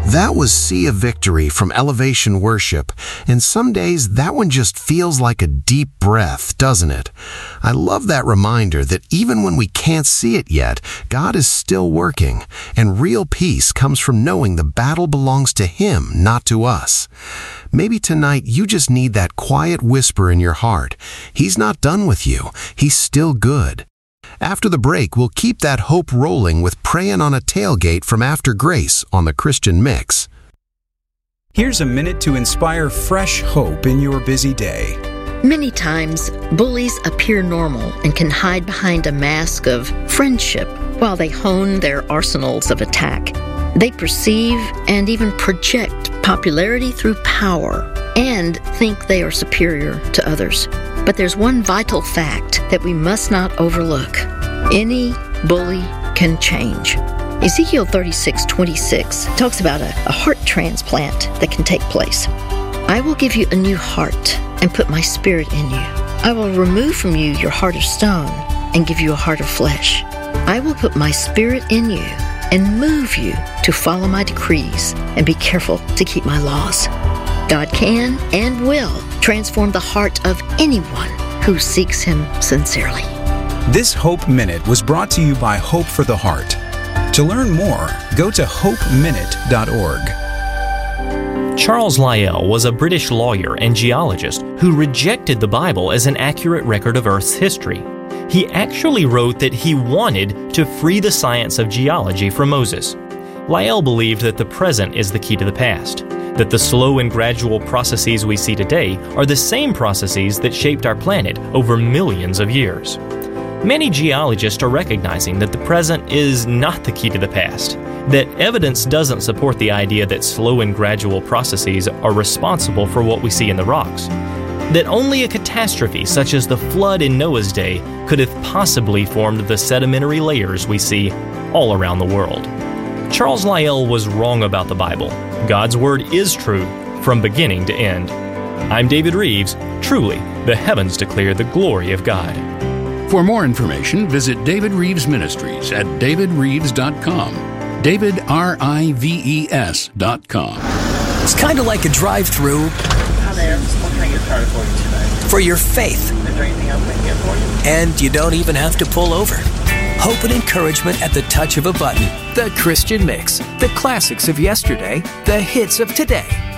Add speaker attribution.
Speaker 1: That was Sea of Victory from Elevation Worship, and some days that one just feels like a deep breath, doesn't it? I love that reminder that even when we can't see it yet, God is still working, and real peace comes from knowing the battle belongs to Him, not to us. Maybe tonight you just need that quiet whisper in your heart. He's not done with you. He's still good. After the break, we'll keep that hope rolling with Praying on a Tailgate from After Grace on the Christian Mix.
Speaker 2: Here's a minute to inspire fresh hope in your busy day.
Speaker 3: Many times, bullies appear normal and can hide behind a mask of friendship while they hone their arsenals of attack. They perceive and even project popularity through power and think they are superior to others. But there's one vital fact that we must not overlook. Any bully can change. Ezekiel 36:26 talks about a heart transplant that can take place. I will give you a new heart and put my spirit in you. I will remove from you your heart of stone and give you a heart of flesh. I will put my spirit in you and move you to follow my decrees and be careful to keep my laws. God can and will transform the heart of anyone who seeks Him sincerely.
Speaker 2: This Hope Minute was brought to you by Hope for the Heart. To learn more, go to hopeminute.org.
Speaker 4: Charles Lyell was a British lawyer and geologist who rejected the Bible as an accurate record of Earth's history. He actually wrote that he wanted to free the science of geology from Moses. Lyell believed that the present is the key to the past, that the slow and gradual processes we see today are the same processes that shaped our planet over millions of years. Many geologists are recognizing that the present is not the key to the past, that evidence doesn't support the idea that slow and gradual processes are responsible for what we see in the rocks, that only a catastrophe such as the flood in Noah's day could have possibly formed the sedimentary layers we see all around the world. Charles Lyell was wrong about the Bible. God's Word is true from beginning to end. I'm David Reeves. Truly, the heavens declare the glory of God.
Speaker 5: For more information, visit David Reeves Ministries at davidreeves.com. DavidRives.com.
Speaker 6: It's kind of like a drive-through.
Speaker 7: Hi there. What can I get started for you today?
Speaker 6: For your faith.
Speaker 7: Is there anything else I can get for you?
Speaker 6: And you don't even have to pull over. Hope and encouragement at the touch of a button. The Christian Mix. The classics of yesterday, the hits of today.